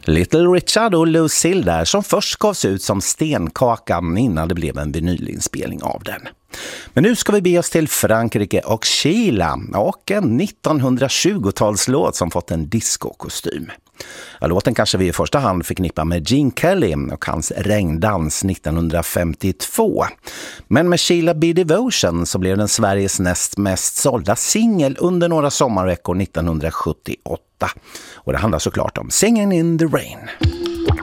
Little Richard och Lucille där som först gavs ut som Stenkakan innan det blev en vinylinspelning av den. Men nu ska vi be oss till Frankrike och Chile och en 1920-talslåt som fått en discokostym. Låten kanske vi i första hand förknippar med Gene Kelly och hans regndans 1952. Men med Sheila B. Devotion så blev den Sveriges näst mest sålda singel under några sommarveckor 1978. Och det handlar såklart om Singing in the Rain.